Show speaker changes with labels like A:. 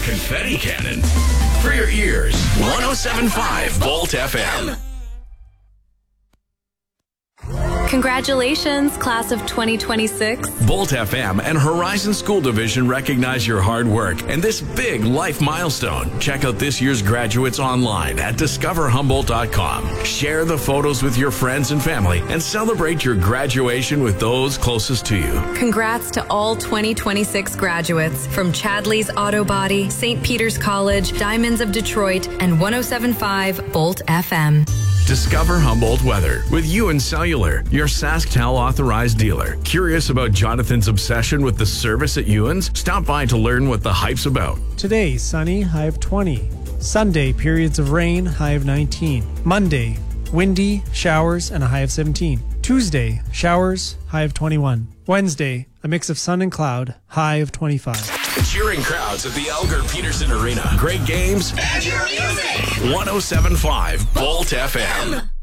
A: confetti cannon. For your ears, 107.5 Volt FM.
B: Congratulations, class of 2026.
A: Volt FM and Horizon School Division recognize your hard work and this big life milestone. Check out this year's graduates online at discoverhumboldt.com. Share the photos with your friends and family and celebrate your graduation with those closest to you.
B: Congrats to all 2026 graduates from Chadley's Auto Body, St. Peter's College, Diamonds of Detroit, and 107.5 Volt FM.
A: Discover Humboldt weather with Ewan Cellular, your SaskTel authorized dealer. Curious about Jonathan's obsession with the service at Ewan's? Stop by to learn what the hype's about.
C: Today, sunny, high of 20. Sunday, periods of rain, high of 19. Monday, windy, showers, and a high of 17. Tuesday, showers, high of 21. Wednesday, a mix of sun and cloud, high of 25.
A: Cheering crowds at the Elgar Peterson Arena. Great games
D: And your music.
A: 107.5 Volt FM.